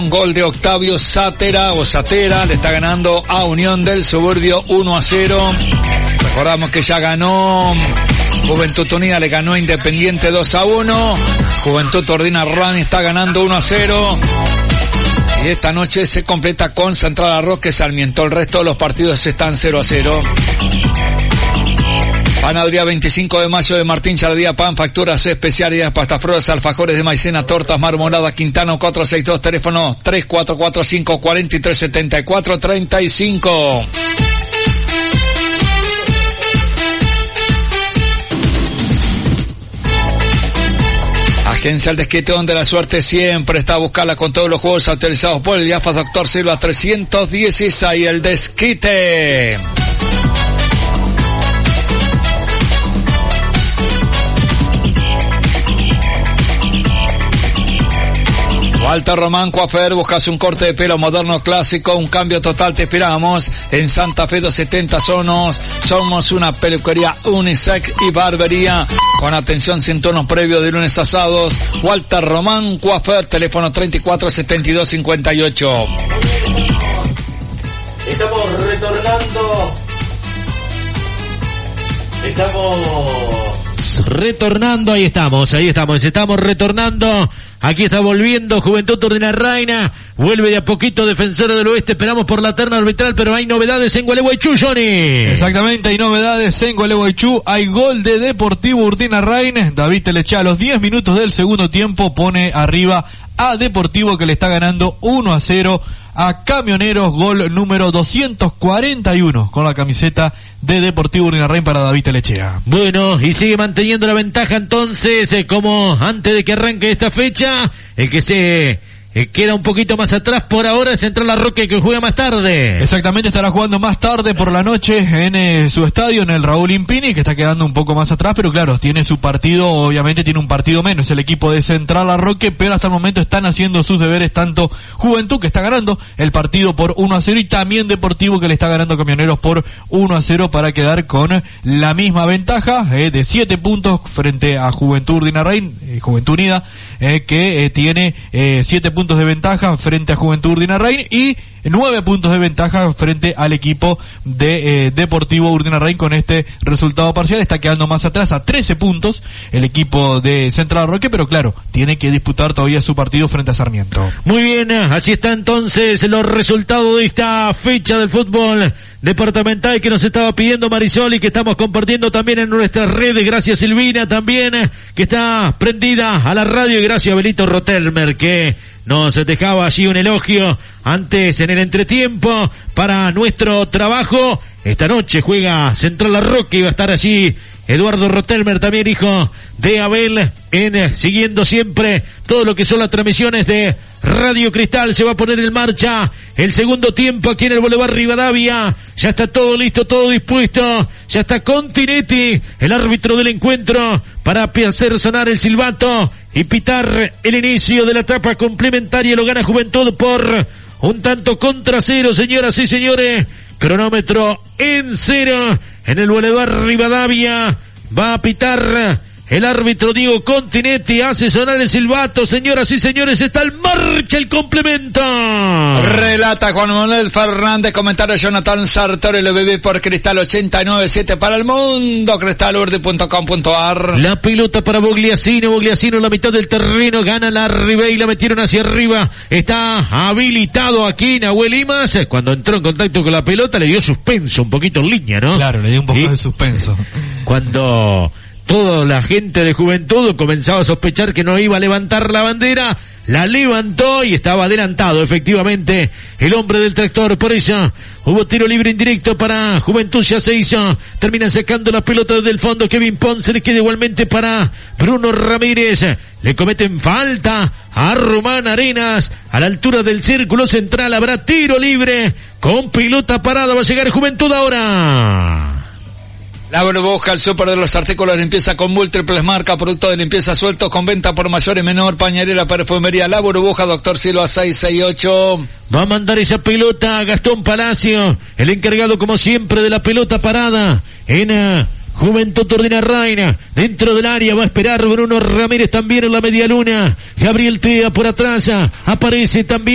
Gol de Octavio Satera, le está ganando a Unión del Suburbio 1-0. Recordamos que ya ganó Juventud Unida, le ganó Independiente 2-1. Juventud Ordina-Rain está ganando 1-0. Y esta noche se completa con Central Arroque Sarmiento. El resto de los partidos están 0-0. Panadería 25 de mayo de Martín Chardía, pan, facturas especiales, pastafrodas, alfajores de maicena, tortas, marmolada, Quintano 462, teléfono 3445-4374-35. Agencia El Desquite, donde la suerte siempre está a buscarla con todos los juegos autorizados por el IAFA Doctor Silva 316, El Desquite. Walter Román Coafer, buscas un corte de pelo moderno clásico, un cambio total, te esperamos en Santa Fe 270 somos una peluquería unisex y barbería con atención sin turnos previos de lunes a sábados. Walter Román Coafer, teléfono 347258. Estamos retornando, ahí estamos retornando. Aquí está volviendo Juventud Ordina-Rain, vuelve de a poquito Defensor del Oeste, esperamos por la terna arbitral, pero hay novedades en Gualeguaychú, Johnny. Exactamente, hay novedades en Gualeguaychú, hay gol de Deportivo Ordina-Rain, David Telechea a los 10 minutos del segundo tiempo pone arriba a Deportivo, que le está ganando 1-0 a Camioneros, gol número 241 con la camiseta de Deportivo Ordina-Rain para David Telechea. Bueno, y sigue manteniendo la ventaja entonces, como antes de que arranque esta fecha, el que se queda un poquito más atrás por ahora es Central Arroque, que juega más tarde. Exactamente, estará jugando más tarde por la noche en su estadio, en el Raúl Impini, que está quedando un poco más atrás, pero claro, tiene su partido, obviamente tiene un partido menos el equipo de Central Arroque, pero hasta el momento están haciendo sus deberes tanto Juventud, que está ganando el partido por 1-0, y también Deportivo, que le está ganando a Camioneros por 1-0 para quedar con la misma ventaja de 7 puntos frente a Juventud Ordina-Rain, Juventud Unida, que tiene 7 puntos de ventaja frente a Juventud Ordina-Rain y 9 puntos de ventaja frente al equipo de Deportivo Ordina-Rain. Con este resultado parcial está quedando más atrás a 13 puntos el equipo de Central Arroque, pero claro, tiene que disputar todavía su partido frente a Sarmiento. Muy bien, así está entonces los resultados de esta fecha del fútbol departamental que nos estaba pidiendo Marisol y que estamos compartiendo también en nuestras redes. Gracias Silvina también, que está prendida a la radio, y gracias Belito Rotelmer, que nos dejaba allí un elogio antes en el entretiempo para nuestro trabajo. Esta noche juega Central Arroque y va a estar allí Eduardo Rotelmer, también hijo de Abel, siguiendo siempre todo lo que son las transmisiones de Radio Cristal. Se va a poner en marcha el segundo tiempo aquí en el Boulevard Rivadavia. Ya está todo listo, todo dispuesto. Ya está Continetti, el árbitro del encuentro, para hacer sonar el silbato y pitar el inicio de la etapa complementaria. Lo gana Juventud por un tanto contra 0, señoras y señores. Cronómetro en 0 en el Boulevard Rivadavia. Va a pitar el árbitro Diego Continetti, hace sonar el silbato. Señoras y señores, está en marcha el complemento. Relata Juan Manuel Fernández, comentario Jonathan Sartori, lo bebé por Cristal 89.7 para el mundo, cristalurde.com.ar. La pelota para Bogliasino en la mitad del terreno, gana la Ribey y la metieron hacia arriba. Está habilitado aquí Nahuel Limas. Cuando entró en contacto con la pelota le dio suspenso, un poquito en línea, ¿no? Claro, le dio un poco de suspenso. Cuando toda la gente de Juventud comenzaba a sospechar que no iba a levantar la bandera, la levantó y estaba adelantado efectivamente el hombre del tractor. Por eso hubo tiro libre indirecto para Juventud, ya se hizo. Terminan sacando la pelota desde el fondo. Kevin Ponce, le queda igualmente para Bruno Ramírez. Le cometen falta a Román Arenas a la altura del círculo central. Habrá tiro libre con pelota parada. Va a llegar Juventud ahora. La burbuja, el súper de los artículos de limpieza con múltiples marcas, productos de limpieza sueltos con venta por mayor y menor, pañalera, perfumería. La burbuja, Doctor Silva 668. Va a mandar esa pelota a Gastón Palacio, el encargado como siempre de la pelota parada en Juventud Ordina-Rain. Dentro del área va a esperar Bruno Ramírez también en la media luna. Gabriel Tea por atrás, aparece también